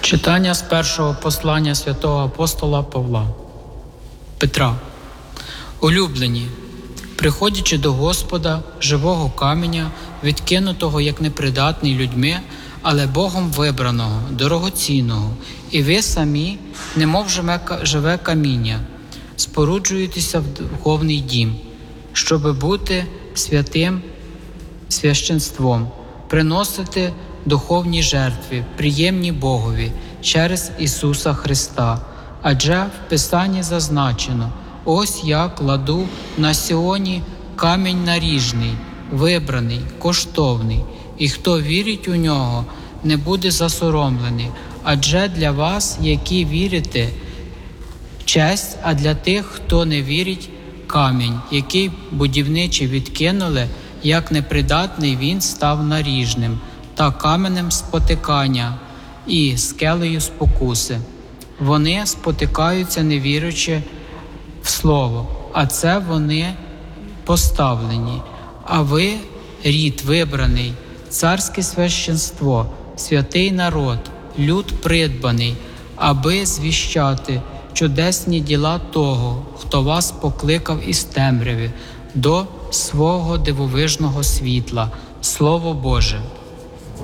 Читання з першого послання святого апостола Павла. Петра. Улюблені, приходячи до Господа, живого каменя, відкинутого як непридатний людьми, але Богом вибраного, дорогоцінного, і ви самі, немов живе каміння, споруджуєтеся в духовний дім, щоби бути святим священством, приносити духовні жертви, приємні Богові, через Ісуса Христа. Адже в Писанні зазначено: «Ось я кладу на Сіоні камінь наріжний, вибраний, коштовний, і хто вірить у нього, не буде засоромлений. Адже для вас, які вірите, честь, а для тих, хто не вірить, камінь, який будівничі відкинули, як непридатний він став наріжним, та каменем спотикання і скелею спокуси. Вони спотикаються, не вірячи в слово, а це вони поставлені. А ви – рід вибраний, царське священство, святий народ, люд придбаний, аби звіщати чудесні діла того, хто вас покликав із темряви до свого дивовижного світла. Слово Боже.